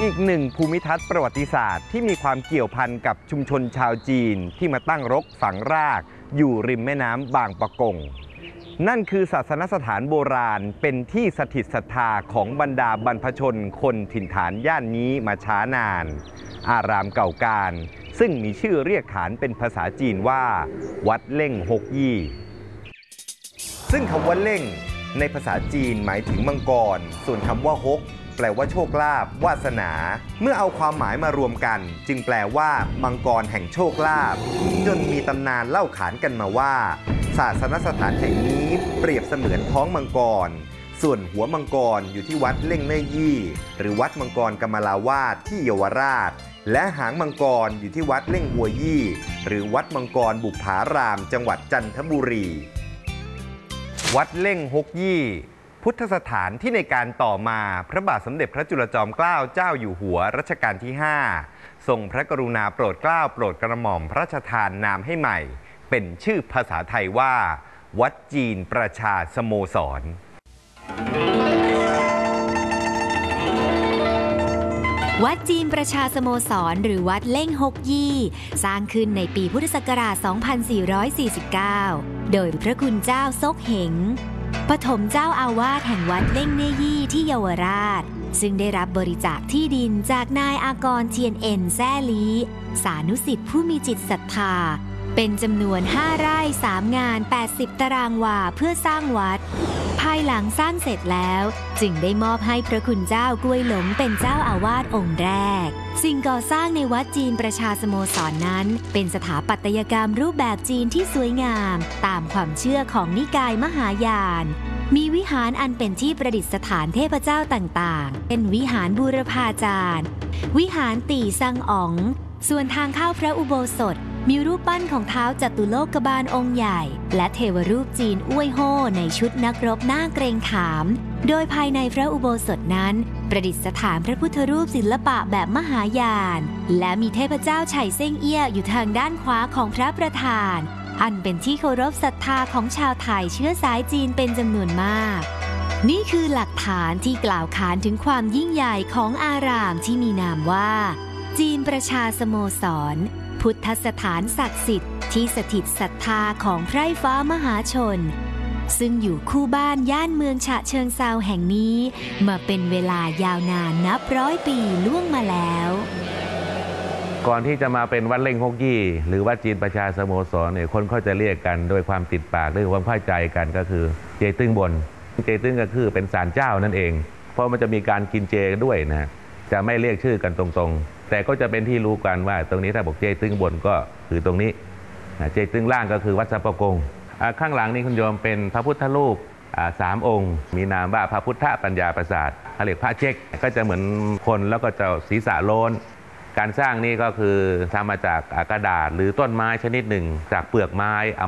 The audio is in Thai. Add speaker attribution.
Speaker 1: อีกหนึ่งภูมิทัศน์ประวัติศาสตร์ที่มีความเกี่ยวพันกับชุมชนชาวจีนที่มาตั้งรกฝังรากอยู่ริมแม่น้ำบางปะกงนั่นคือศาสนสถานโบราณเป็นที่สถิตศรัทธาของบรรดาบรรพชนคนถิ่นฐานย่านนี้มาช้านานอารามเก่าการซึ่งมีชื่อเรียกขานเป็นภาษาจีนว่าวัดเล่งฮกยี่ซึ่งคำว่าเล่งในภาษาจีนหมายถึงมังกรส่วนคำว่าฮกแปลว่าโชคลาภวาสนาเมื่อเอาความหมายมารวมกันจึงแปลว่ามังกรแห่งโชคลาภจนมีตำนานเล่าขานกันมาว่าศาสนสถานแห่งนี้เปรียบเสมือนท้องมังกรส่วนหัวมังกรอยู่ที่วัดเล่งเน่ยยี่หรือวัดมังกรกมลาวาสที่เยาวราชและหางมังกรอยู่ที่วัดเล่งหัวยี่หรือวัดมังกรบุปผารามจังหวัดจันทบุรีวัดเล่งฮกยี่พุทธสถานที่ในการต่อมาพระบาทสมเด็จพระจุลจอมเกล้าเจ้าอยู่หัวรัชกาลที่5ทรงพระกรุณาโปรดเกล้าโปรดกระหม่อมพระราชทานนามให้ใหม่เป็นชื่อภาษาไทยว่าวัดจีนประชาสโมสร
Speaker 2: วัดจีนประชาสโมสรหรือวัดเล่งฮกยี่สร้างขึ้นในปีพุทธศักราช 2449 โดยพระคุณเจ้าซกเหงปฐมเจ้าอาวาสแห่งวัดเล่งเน่ยยี่ที่เยาวราชซึ่งได้รับบริจาคที่ดินจากนายอากรเทียนเอ็นแซ่ลีสานุสิทธิผู้มีจิตศรัทธาเป็นจำนวน5 ไร่ 3 งาน 80 ตารางวาเพื่อสร้างวัดภายหลังสร้างเสร็จแล้วจึงได้มอบให้พระคุณเจ้ากล้วยหลงเป็นเจ้าอาวาสองค์แรกสิ่งก่อสร้างในวัดจีนประชาสโมสรนั้นเป็นสถาปัตยกรรมรูปแบบจีนที่สวยงามตามความเชื่อของนิกายมหายานมีวิหารอันเป็นที่ประดิษฐานเทพเจ้าต่างๆเป็นวิหารบูรพาจารย์วิหารตี่ซังอ๋องส่วนทางเข้าพระอุโบสถมีรูปปั้นของท้าวจตุโลกบาลองค์ใหญ่และเทวรูปจีนอ้วยโฮ่ในชุดนักรบหน้าเกรงขามโดยภายในพระอุโบสถนั้นประดิษฐานพระพุทธรูปศิลปะแบบมหายานและมีเทพเจ้าไฉเซิ่งเอี้ยอยู่ทางด้านขวาของพระประธานอันเป็นที่เคารพศรัทธาของชาวไทยเชื้อสายจีนเป็นจำนวนมากนี่คือหลักฐานที่กล่าวขานถึงความยิ่งใหญ่ของอารามที่มีนามว่าจีนประชาสโมสรพุทธสถานศักดิ์สิทธิ์ที่สถิตศรัทธาของไพร่ฟ้ามหาชนซึ่งอยู่คู่บ้านย่านเมืองฉะเชิงเทราแห่งนี้มาเป็นเวลายาวนานนับ100 ปีล่วงมาแล้ว
Speaker 3: ก่อนที่จะมาเป็นวัดเล่งฮกยี่หรือวัดจีนประชาสโมสรเนี่ยคนเขาจะเรียกกันโดยความติดปากด้วยความเข้าใจกันก็คือเจตึ้งบนเจตึ้งก็คือเป็นศาลเจ้านั่นเองเพราะมันจะมีการกินเจด้วยนะจะไม่เรียกชื่อกันตรงๆแต่ก็จะเป็นที่รู้กันว่าตรงนี้ถ้าบอกเจตึ้งบนก็คือตรงนี้เจตึ้งล่างก็คือวัดสัปปะกงข้างหลังนี้คุณโยมเป็นพระพุทธรูป3 องค์มีนามว่าพระพุทธปัญญาประสาทเขาเรียกพระเจ๊กก็จะเหมือนคนแล้วก็จะศีรษะโล้นการสร้างนี่ก็คือทำมาจากกระดาษหรือต้นไม้ชนิดหนึ่งจากเปลือกไม้เอา